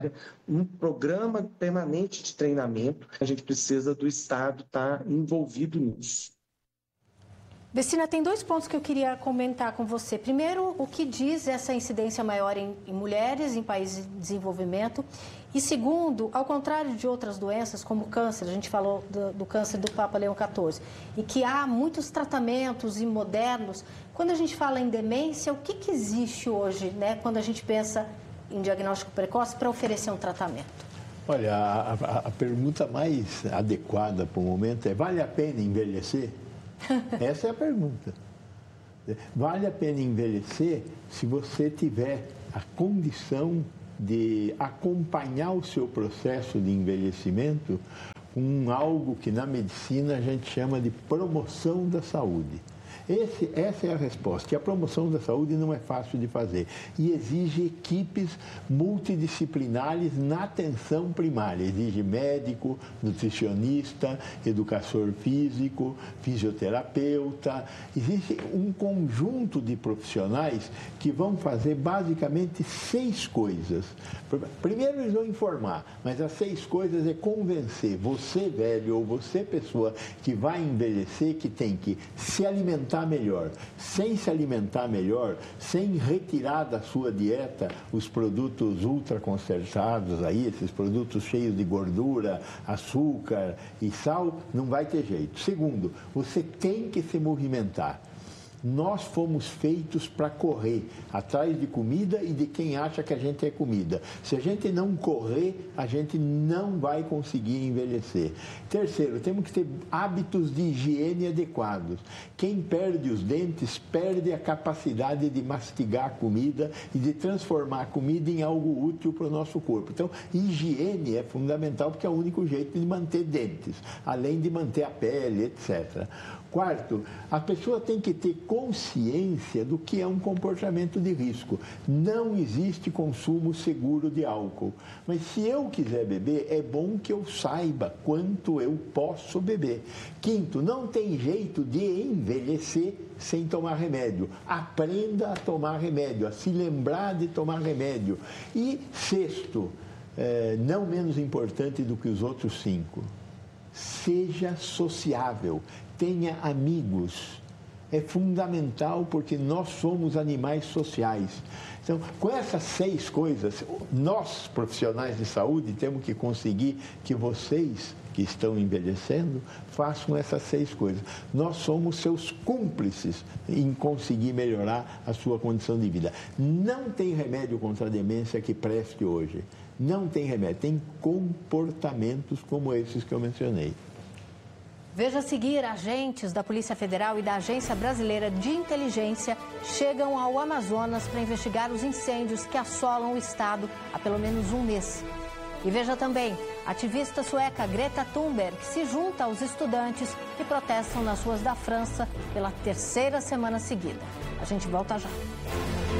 um programa permanente de treinamento. A gente precisa do Estado estar envolvido nisso. Vecina, tem 2 pontos que eu queria comentar com você. Primeiro, o que diz essa incidência maior em mulheres em países em desenvolvimento? E segundo, ao contrário de outras doenças, como o câncer, a gente falou do câncer do Papa Leão XIV, e que há muitos tratamentos modernos, quando a gente fala em demência, o que existe hoje, né, quando a gente pensa em diagnóstico precoce para oferecer um tratamento? Olha, a pergunta mais adequada para o momento é: vale a pena envelhecer? Essa é a pergunta. Vale a pena envelhecer se você tiver a condição de acompanhar o seu processo de envelhecimento com algo que na medicina a gente chama de promoção da saúde. Essa é a resposta. E a promoção da saúde não é fácil de fazer e exige equipes multidisciplinares na atenção primária. Exige médico, nutricionista, educador físico, fisioterapeuta. Existe um conjunto de profissionais que vão fazer basicamente 6 coisas. Primeiro eles vão informar, mas as 6 coisas é convencer você, velho, ou você, pessoa que vai envelhecer, que tem que se alimentar melhor. Sem se alimentar melhor, sem retirar da sua dieta os produtos ultraconservados, aí, esses produtos cheios de gordura, açúcar e sal, não vai ter jeito. Segundo, você tem que se movimentar. Nós fomos feitos para correr atrás de comida e de quem acha que a gente é comida. Se a gente não correr, a gente não vai conseguir envelhecer. Terceiro, temos que ter hábitos de higiene adequados. Quem perde os dentes, perde a capacidade de mastigar a comida e de transformar a comida em algo útil para o nosso corpo. Então, higiene é fundamental porque é o único jeito de manter dentes, além de manter a pele, etc. Quarto, a pessoa tem que ter consciência do que é um comportamento de risco. Não existe consumo seguro de álcool. Mas se eu quiser beber, é bom que eu saiba quanto eu posso beber. Quinto, não tem jeito de envelhecer sem tomar remédio. Aprenda a tomar remédio, a se lembrar de tomar remédio. E sexto, não menos importante do que os outros 5, seja sociável. Tenha amigos. É fundamental porque nós somos animais sociais. Então, com essas 6 coisas, nós, profissionais de saúde, temos que conseguir que vocês, que estão envelhecendo, façam essas 6 coisas. Nós somos seus cúmplices em conseguir melhorar a sua condição de vida. Não tem remédio contra a demência que preste hoje. Não tem remédio. Tem comportamentos como esses que eu mencionei. Veja a seguir, agentes da Polícia Federal e da Agência Brasileira de Inteligência chegam ao Amazonas para investigar os incêndios que assolam o estado há pelo menos um mês. E veja também, a ativista sueca Greta Thunberg se junta aos estudantes que protestam nas ruas da França pela 3ª semana seguida. A gente volta já.